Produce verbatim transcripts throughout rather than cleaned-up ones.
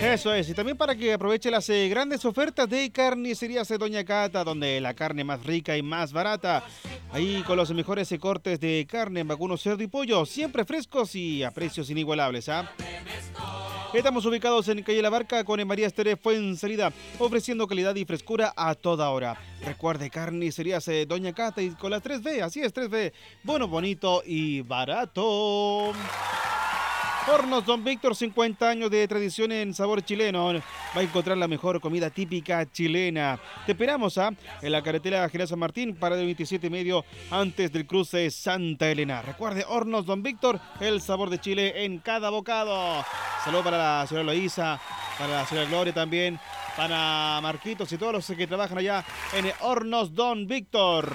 Eso es, y también para que aproveche las eh, grandes ofertas de carnicerías de Doña Cata, donde la carne más rica y más barata. Ahí con los mejores eh, cortes de carne, vacuno, cerdo y pollo, siempre frescos y a precios inigualables, ¿ah? Estamos ubicados en calle La Barca con María Estere Fuensalida, ofreciendo calidad y frescura a toda hora. Recuerde, carnicerías eh, Doña Cata y con las tres B, así es, tres B, bueno, bonito y barato. Hornos Don Víctor, cincuenta años de tradición en sabor chileno. Va a encontrar la mejor comida típica chilena. Te esperamos, ¿ah? En la carretera General San Martín, para el veintisiete y medio, antes del cruce Santa Elena. Recuerde, Hornos Don Víctor, el sabor de Chile en cada bocado. Saludos para la señora Loísa, para la señora Gloria también, para Marquitos y todos los que trabajan allá en Hornos Don Víctor.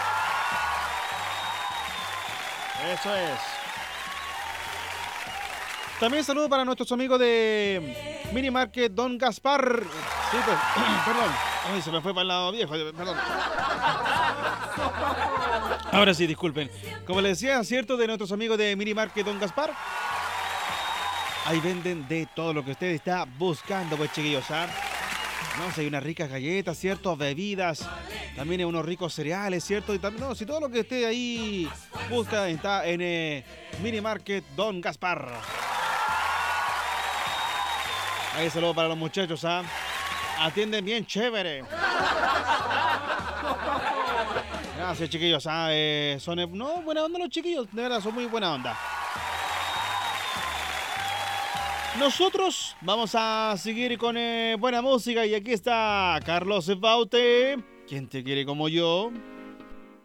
Eso es. También saludo para nuestros amigos de Mini Market Don Gaspar. Sí, pues, perdón. Ay, se me fue para el lado viejo, perdón. Ahora sí, disculpen. Como les decía, ¿cierto? De nuestros amigos de Mini Market Don Gaspar. Ahí venden de todo lo que usted está buscando, pues, chiquillos, ¿ah? No, si hay unas ricas galletas, ¿cierto? Bebidas. También hay unos ricos cereales, ¿cierto? Y también, no, si todo lo que esté ahí busca está en eh, Mini Market Don Gaspar. Ahí saludo para los muchachos, ¿ah? Atienden bien chévere. Gracias, chiquillos, ¿ah? Eh, son, eh, no, buena onda los chiquillos, de verdad, son muy buena onda. Nosotros vamos a seguir con eh, buena música y aquí está Carlos Baute. ¿Quién te quiere como yo?